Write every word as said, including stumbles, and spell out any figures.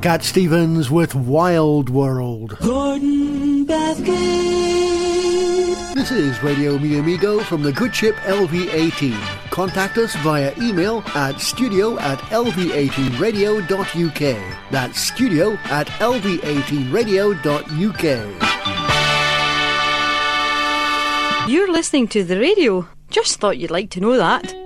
Cat Stevens with Wild World. Gordon Bathgate. This is Radio Mi Amigo from the good ship L V eighteen. Contact us via email at studio at l v eighteen radio dot u k. That's studio at l v eighteen radio dot u k. You're listening to the radio. Just thought you'd like to know that.